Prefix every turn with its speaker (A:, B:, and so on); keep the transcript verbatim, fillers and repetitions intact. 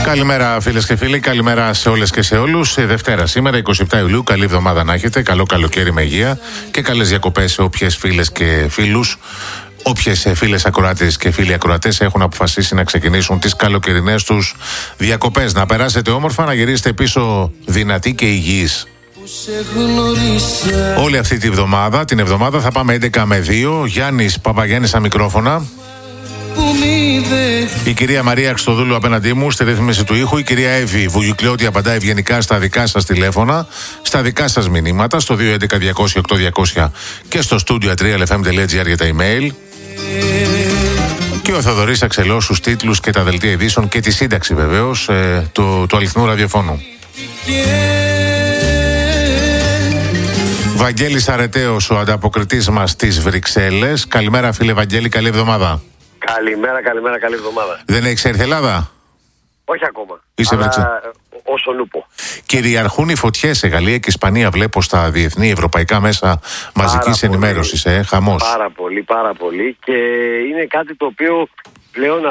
A: Καλημέρα φίλες και φίλοι, καλημέρα σε όλες και σε όλους. Δευτέρα σήμερα, εικοστή εβδόμη Ιουλίου, καλή εβδομάδα να έχετε, καλό καλοκαίρι με υγεία και καλές διακοπές σε όποιες φίλες και φίλους, όποιες φίλες ακροάτες και φίλοι ακροατές έχουν αποφασίσει να ξεκινήσουν τις καλοκαιρινές τους διακοπές. Να περάσετε όμορφα, να γυρίσετε πίσω δυνατοί και υγιείς. Όλη αυτή τη βδομάδα, την εβδομάδα θα πάμε έντεκα με δύο. Γιάννης Παπαγιάννης στα μικρόφωνα. Η κυρία Μαρία Χριστοδούλου απέναντί μου στη ρύθμιση του ήχου. Η κυρία Εύη Βουγιουκλιώτη απαντά ευγενικά στα δικά σας τηλέφωνα, στα δικά σας μηνύματα, στο δύο έντεκα διακόσια οκτώ διακόσια και στο studio τρία ελ εφ εμ τελεία τζι άρ για τα email. Και ο Θοδωρής Αξελός στους τίτλους και τα δελτία ειδήσεων και τη σύνταξη βεβαίως ε, του, του αληθινού ραδιοφώνου. Βαγγέλης Αρετέος, ο ανταποκριτής μας στις Βρυξέλλες. Καλημέρα φίλε Βαγγέλη, καλή εβδομάδα.
B: Καλημέρα, καλημέρα, καλή εβδομάδα.
A: Δεν έχεις έρθει Ελλάδα?
B: Όχι ακόμα.
A: Είσαι
B: αλλά
A: Βρυξέ...
B: όσο νούπο.
A: Κυριαρχούν οι φωτιές σε Γαλλία και Ισπανία, βλέπω στα διεθνή ευρωπαϊκά μέσα μαζικής ενημέρωσης, ε, χαμός.
B: Πάρα πολύ, πάρα πολύ. Και είναι κάτι το οποίο πλέον